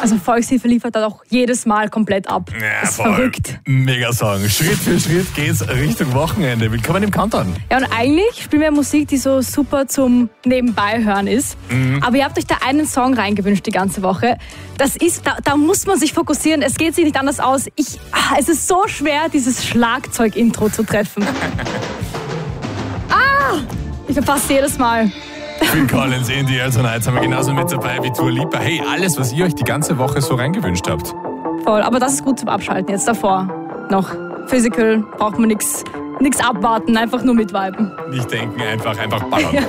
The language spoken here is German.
Also Volkshilfe liefert da auch jedes Mal komplett ab. Ja, das ist voll. verrückt. Mega Song. Schritt für Schritt geht's Richtung Wochenende. Willkommen im Countdown. Ja, und eigentlich spielen wir Musik, die so super zum Nebenbei-Hören ist. Aber ihr habt euch da einen Song reingewünscht die ganze Woche. Das ist, da muss man sich fokussieren. Es geht sich nicht anders aus. Es ist so schwer, dieses Schlagzeug-Intro zu treffen. Ich verpasse jedes Mal. Phil Collins, In the Air Tonight sind wir genauso mit dabei wie Dua Lipa. Hey, alles, was ihr euch die ganze Woche so reingewünscht habt. Voll, aber das ist gut zum Abschalten jetzt davor. Noch Physical, braucht man nichts abwarten, einfach nur mitviben. Nicht denken, einfach ballern.